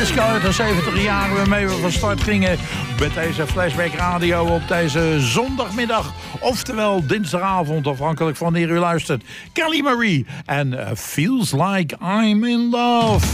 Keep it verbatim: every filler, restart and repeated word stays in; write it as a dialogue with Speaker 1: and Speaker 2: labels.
Speaker 1: disco uit de zeventig jaren waarmee we van start gingen met deze Flashback Radio op deze zondagmiddag. Oftewel dinsdagavond, afhankelijk van wanneer u luistert. Kelly Marie en uh, Feels Like I'm in Love.